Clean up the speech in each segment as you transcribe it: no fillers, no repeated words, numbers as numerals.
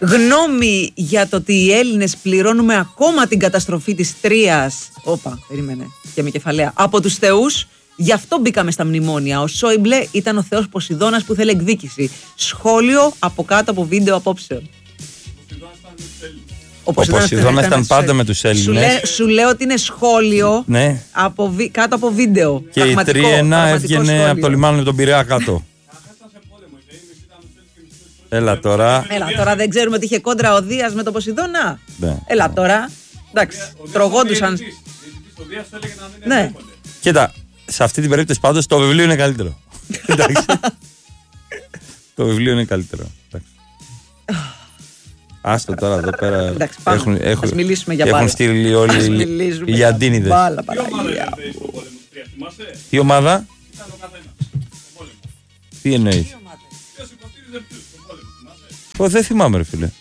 Γνώμη για το ότι οι Έλληνες πληρώνουμε ακόμα την καταστροφή της Τρίας. Όπα, περίμενε. Και με κεφαλαία. Από τους θεούς. Γι' αυτό μπήκαμε στα μνημόνια. Ο Σόιμπλε ήταν ο θεός Ποσειδώνας που θέλει εκδίκηση. Σχόλιο από κάτω από βίντεο απόψεων. Ο Ποσειδώνας ήταν πάντα με τους Έλληνες. Σου λέω ότι είναι σχόλιο, ναι. Κάτω από βίντεο. Και η Τριένα έβγαινε από το λιμάνι με τον Πειραιά κάτω. Έλα τώρα. Δεν ξέρουμε ότι είχε κόντρα ο Δίας με τον Ποσειδώνα. Ναι. Έλα τώρα. Εντάξει, τρογόντουσαν. Ναι. Κοίτα, σε αυτή την περίπτωση πάντως το βιβλίο είναι καλύτερο. Εντάξει. Το βιβλίο είναι καλύτερο. Άστο τώρα εδώ πέρα. Εντάξει, ας μιλήσουμε για μπάλα. Έχουν στείλει όλοι οι Λιαντίνιδες. Τι ομάδα? Τι εννοείς? Δεν θυμάμαι ρε φίλε.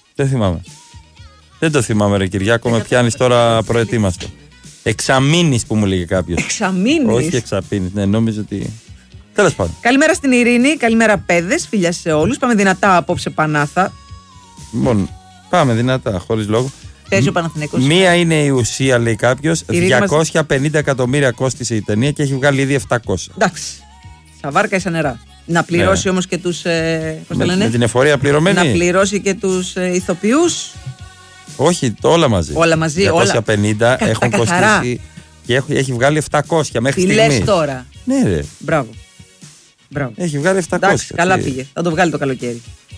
Δεν το θυμάμαι ρε Κυριάκο. Με πιάνεις τώρα προετοίμαστο. Εξαμήνης που μου λέγε κάποιος. Εξαμήνης? Όχι εξαπίνης. Ναι, νόμιζα ότι... Τέλος πάντων. Καλημέρα στην Ειρήνη. Καλημέρα παιδες. Φιλιά σε όλους. Πάμε δυνατά απόψε Πανάθα. Λοιπόν, πάμε δυνατά, χωρίς λόγο. Παίζει ο Παναθηναϊκός. Μία είναι η ουσία, λέει κάποιος. 250 εκατομμύρια κόστησε η ταινία και έχει βγάλει ήδη 700. Εντάξει. Σαβάρκα ίσα νερά. Να πληρώσει όμως και τους. Πώς το λένε? Με την εφορία πληρωμένη. Να πληρώσει και τους ηθοποιούς. Όχι, όλα μαζί. Όλα μαζί. 250 έχουν κοστίσει και έχει βγάλει 700 μέχρι στιγμής. Τι λες τώρα? Ναι, ρε. Μπράβο. Έχει βγάλει 700. Εντάξει, καλά πήγε. Θα το βγάλει το καλοκαίρι.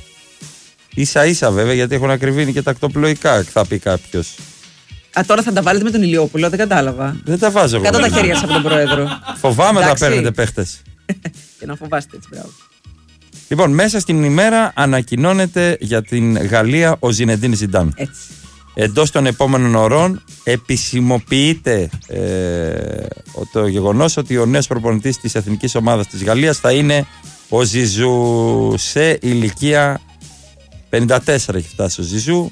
Ίσα-ίσα βέβαια, γιατί έχουν ακριβήνει και τα ακτοπλοϊκά, θα πει κάποιος. Τώρα θα τα βάλετε με τον Ηλιόπουλο, δεν κατάλαβα. Δεν τα βάζω εγώ. Κάτω τα χέρια σας από τον πρόεδρο. Φοβάμαι να παίρνετε παίχτες. Και να φοβάστε έτσι, μπράβο. Λοιπόν, μέσα στην ημέρα ανακοινώνεται για την Γαλλία ο Ζινεντίν Ζιντάν. Έτσι. Εντός των επόμενων ωρών επισημοποιείται το γεγονός ότι ο νέος προπονητής της εθνικής ομάδας της Γαλλίας θα είναι ο Ζιζού σε ηλικία 54 έχει φτάσει ο Ζιζού.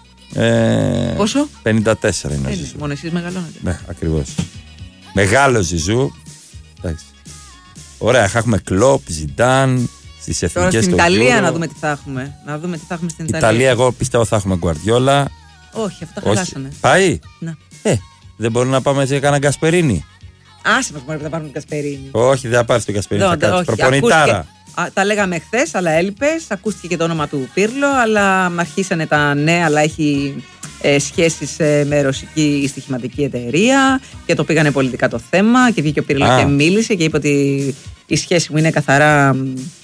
Πόσο? 54 είναι ο Ζιζού. Μόνο εσείς μεγαλώνετε. Ναι, ακριβώς. Μεγάλο Ζιζού. Εντάξει. Ωραία, θα έχουμε Κλοπ, Ζιντάν στις εθνικές. Τώρα στην Ιταλία να δούμε τι θα έχουμε. Να δούμε τι θα έχουμε στην Ιταλία. Ιταλία, εγώ πιστεύω θα έχουμε Γκουαρδιόλα. Όχι, αυτά χαλάσανε. Πάει. Ναι. Δεν μπορούμε να πάμε σε κανένα Γκασπερίνι. Άσε μας μπορεί να πάρουμε τον Γκασπερίνι. Όχι, δεν θα πάρει τον Γκασπερίνι. Θα κάτσει προπονητάρα. Τα λέγαμε χθες, αλλά έλειπες. Ακούστηκε και το όνομα του Πίρλο, αλλά αρχίσανε τα ναι, αλλά έχει σχέσεις με ρωσική στοιχηματική εταιρεία και το πήγανε πολιτικά το θέμα και βγήκε ο Πίρλο και μίλησε και είπε ότι η σχέση μου είναι καθαρά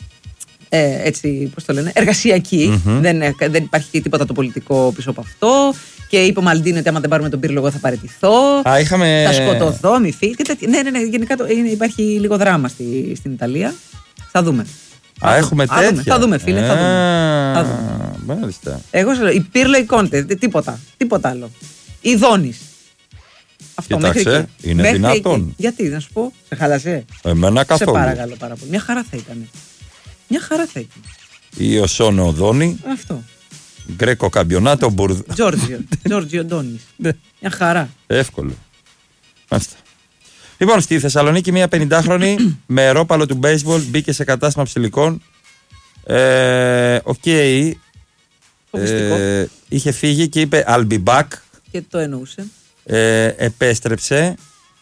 έτσι, πώς το λένε, εργασιακή. Δεν υπάρχει τίποτα το πολιτικό πίσω από αυτό. Και είπε ο Μαλντίνο ότι άμα δεν πάρουμε τον Πίρλο, εγώ θα παραιτηθώ. Θα σκοτωθώ, μη φύγει. Ναι, γενικά υπάρχει λίγο δράμα στην Ιταλία. Θα δούμε. Έχουμε τέτοια. Θα δούμε, φίλε. Θα δούμε. Μάλιστα. Εγώ σου λέω, η Πίρλο, η Κόντε, τίποτα άλλο. Η Δόνης. Αυτό κοίταξε, μέχρι είναι μέχρι δυνατόν. Εκεί. Γιατί, να σου πω, σε χαλασέ. Εμένα καθόλου. Σε παρακαλώ πάρα πολύ. Μια χαρά θα ήταν. Ή ο Σόνο Δόνη. Αυτό. Γκρέκο καμπιονάτο Μπουρδ. Τζόρτζιο Ντόνης. Μια χαρά. Εύκολο. Μάλιστα. Λοιπόν, στη Θεσσαλονίκη μια 50χρονη με ρόπαλο του baseball μπήκε σε κατάστημα ψηλικών. Είχε φύγει και είπε I'll be back. Και το εννοούσε. Επέστρεψε.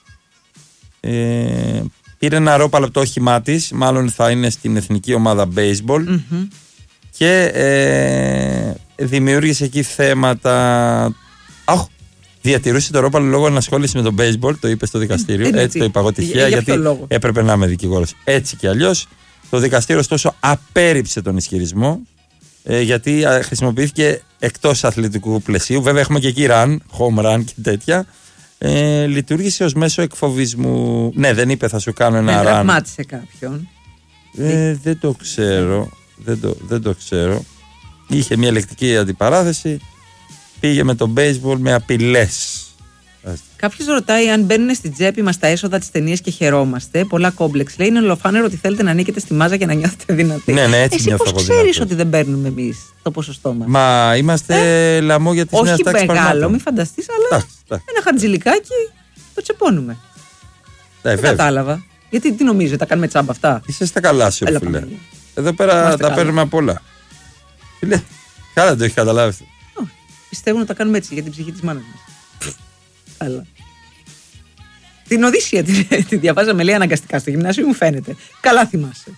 Πήρε ένα ρόπαλο από το όχημά της. Μάλλον θα είναι στην εθνική ομάδα baseball. Και δημιούργησε εκεί θέματα. Διατηρούσε το ρόπαλο λόγω ενασχόλησης με το baseball, το είπε στο δικαστήριο. Έτσι το είπα εγώ τυχαία, γιατί έπρεπε να είμαι δικηγόρος. Έτσι κι αλλιώς. Το δικαστήριο, ωστόσο, απέρριψε τον ισχυρισμό, γιατί χρησιμοποιήθηκε εκτός αθλητικού πλαισίου. Βέβαια, έχουμε και εκεί home run και τέτοια. Λειτουργήσε ως μέσο εκφοβισμού. Ναι, δεν είπε θα σου κάνω ένα run. Τραυμάτισε κάποιον. Δεν το ξέρω. Δεν το ξέρω. Είχε μια ελεκτική αντιπαράθεση. Πήγε με το baseball με απειλές. Κάποιος ρωτάει αν μπαίνουν στην τσέπη μας τα έσοδα της ταινίας και χαιρόμαστε. Πολλά κόμπλεξ. Λέει είναι ολοφάνερο ότι θέλετε να νίκετε στη μάζα και να νιώθετε δυνατοί. Ναι, έτσι εσύ πώς ξέρεις ότι δεν παίρνουμε εμείς το ποσοστό μας? Μα είμαστε λαμό για τις νέες τάξεις. Όχι μεγάλο, μην φανταστείς, αλλά ένα χαρτζηλικάκι το τσεπώνουμε. Δεν κατάλαβα. Γιατί τι νομίζετε, τα κάνουμε τσάμπα αυτά? Είσαι στα καλά σου, φίλε. Εδώ πέρα τα παίρνουμε απ' όλα. Καλά, δεν το έχει καταλάβει. Πιστεύω να τα κάνουμε έτσι για την ψυχή της μάνας μας. Αλλά. Την Οδύσσεια τη διαβάζαμε, λέει, αναγκαστικά στο γυμνάσιο, μου φαίνεται. Καλά θυμάσαι.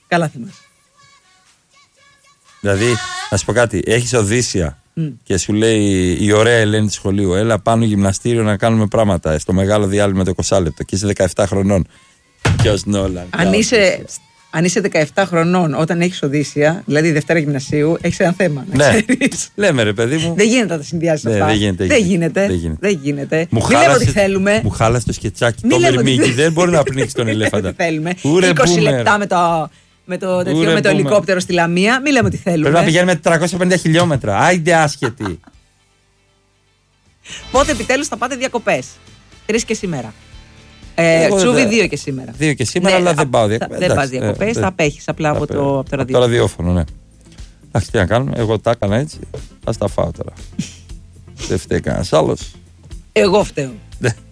Δηλαδή, να σου πω κάτι, έχεις Οδύσσια και σου λέει η ωραία Ελένη του σχολείου, έλα πάνω γυμναστήριο να κάνουμε πράγματα στο μεγάλο διάλειμμα το 20 λεπτό και είσαι 17 χρονών. Ποιος Νόλαν. Αν είσαι 17 χρονών όταν έχεις Οδύσσια, δηλαδή Δευτέρα Γυμνασίου, έχεις ένα θέμα. Ναι, λέμε ρε παιδί μου. Δεν γίνεται να τα συνδυάσεις αυτά. Δεν γίνεται. Μου χάλασε το σκετσάκι το μυρμήγκι. Δεν μπορεί να πνίξει τον ελέφαντα. Θέλουμε 20 λεπτά με το ελικόπτερο στη Λαμία. Μην λέμε ότι θέλουμε. Πρέπει να πηγαίνουμε 450 χιλιόμετρα. Άιντε άσχετη. Πότε επιτέλους θα πάτε διακοπές? 3 και σήμερα. Τσούβι 2 και σήμερα. 2 και σήμερα, αλλά δεν πάω διακοπές. Δεν πας διακοπές, θα απέχεις απλά από το ραδιόφωνο. Το ραδιόφωνο, ναι. Εντάξει, τι να κάνουμε, εγώ τα έκανα έτσι. Θα τα φάω τώρα. Δεν φταίει κανένας άλλος. Εγώ φταίω.